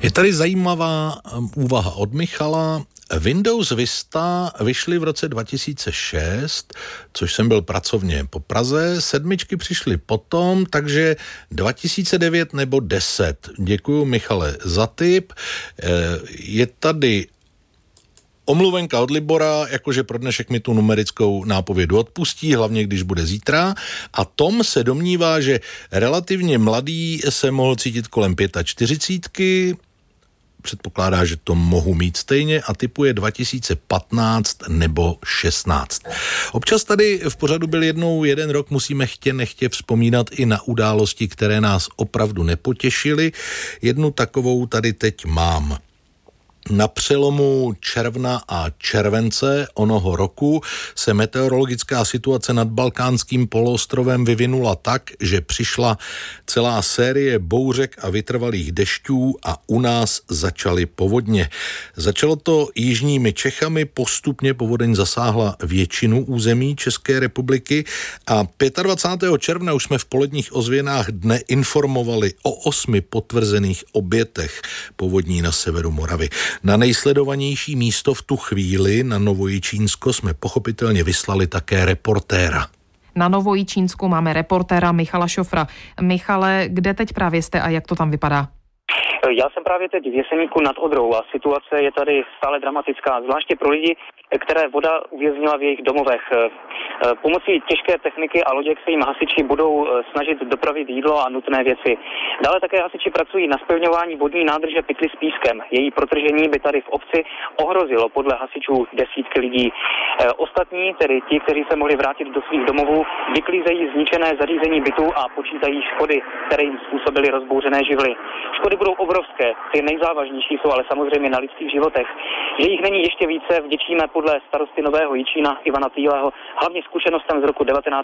Je tady zajímavá úvaha od Michala. Windows Vista vyšly v roce 2006, což jsem byl pracovně po Praze, 7 přišly potom, takže 2009 nebo 10. Děkuju, Michale, za tip. Je tady omluvenka od Libora, jakože pro dnešek mi tu numerickou nápovědu odpustí, hlavně když bude zítra. A Tom se domnívá, že relativně mladý se mohl cítit kolem 45, předpokládá, že to mohu mít stejně a typuje 2015 nebo 16. Občas tady v pořadu byl jednou jeden rok, musíme chtě nechtě vzpomínat i na události, které nás opravdu nepotěšily. Jednu takovou tady teď mám. Na přelomu června a července onoho roku se meteorologická situace nad Balkánským poloostrovem vyvinula tak, že přišla celá série bouřek a vytrvalých dešťů a u nás začaly povodně. Začalo to jižními Čechami, postupně povodeň zasáhla většinu území České republiky a 25. června už jsme v poledních ozvěnách dne informovali o 8 potvrzených obětech povodní na severu Moravy. Na nejsledovanější místo v tu chvíli, na Novojičínsko, jsme pochopitelně vyslali také reportéra. Na Novojičínsku máme reportéra Michala Šofra. Michale, kde teď právě jste a jak to tam vypadá? Já jsem právě teď v Jeseníku nad Odrou a situace je tady stále dramatická, zvláště pro lidi, které voda uvěznila v jejich domovech. Pomocí těžké techniky a loděk se jim hasiči budou snažit dopravit jídlo a nutné věci. Dále také hasiči pracují na zpevňování vodní nádrže pytly s pískem. Její protržení by tady v obci ohrozilo podle hasičů desítky lidí. Ostatní, tedy ti, kteří se mohli vrátit do svých domovů, vyklízejí zničené zařízení bytů a počítají škody, které jim způsobily rozbouřené živly. Škody budou obrovské, ty nejzávažnější jsou ale samozřejmě na lidských životech. Že jich není ještě více, vděčíme podle starosty Nového Jičína Ivana Týleho hlavně zkušenostem z roku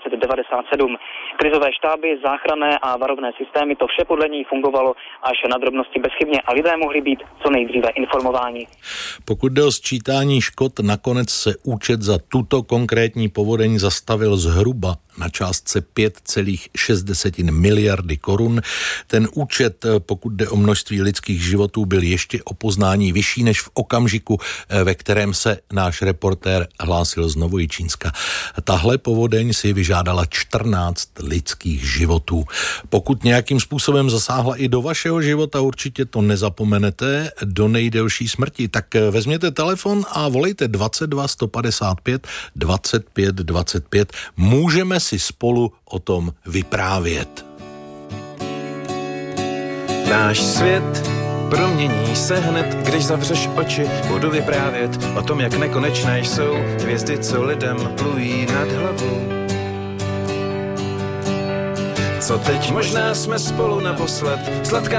1997. Krizové štáby, záchranné a varovné systémy, to vše podle něj fungovalo až na drobnosti bezchybně a lidé mohli být co nejdříve informováni. Pokud jde o sčítání škod, nakonec se účet za tuto konkrétní povodeň zastavil zhruba na částce 5,6 miliardy korun. Ten účet, pokud jde o množství lidských životů, byl ještě o poznání vyšší než v okamžiku, ve kterém se náš reportér hlásil z Novojičínska. Tahle povodeň si vyžádala 14 lidských životů. Pokud nějakým způsobem zasáhla i do vašeho života, určitě to nezapomenete, do nejdelší smrti, tak vezměte telefon a volejte 22 155 25 25. Můžeme si spolu o tom vyprávět. Náš svět promění se hned, když zavřeš oči. Budu vyprávět o tom, jak nekonečné jsou hvězdy, co lidem plují nad hlavou. Co teď? Možná jsme spolu naposled. Sladká